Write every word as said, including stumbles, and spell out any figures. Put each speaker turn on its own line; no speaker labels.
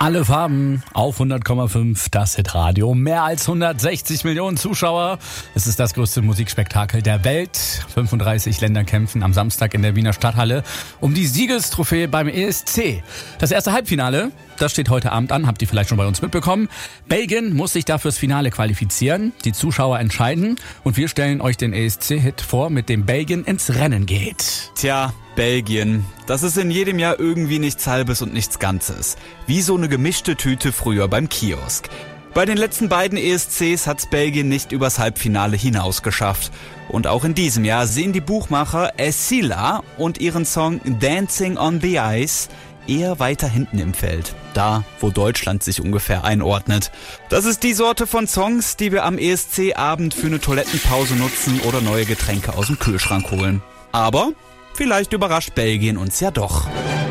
Alle Farben auf hundert Komma fünf, das Hitradio. Mehr als hundertsechzig Millionen Zuschauer. Es ist das größte Musikspektakel der Welt. fünfunddreißig Länder kämpfen am Samstag in der Wiener Stadthalle um die Siegestrophäe beim E S C. Das erste Halbfinale, das steht heute Abend an, habt ihr vielleicht schon bei uns mitbekommen. Belgien muss sich da fürs Finale qualifizieren. Die Zuschauer entscheiden und wir stellen euch den E S C-Hit vor, mit dem Belgien ins Rennen geht.
Tja, Belgien. Das ist in jedem Jahr irgendwie nichts Halbes und nichts Ganzes. Wie so eine gemischte Tüte früher beim Kiosk. Bei den letzten beiden E S Cs hat's Belgien nicht übers Halbfinale hinaus geschafft. Und auch in diesem Jahr sehen die Buchmacher Essila und ihren Song Dancing on the Ice eher weiter hinten im Feld. Da, wo Deutschland sich ungefähr einordnet. Das ist die Sorte von Songs, die wir am E S C-Abend für eine Toilettenpause nutzen oder neue Getränke aus dem Kühlschrank holen. Aber vielleicht überrascht Belgien uns ja doch.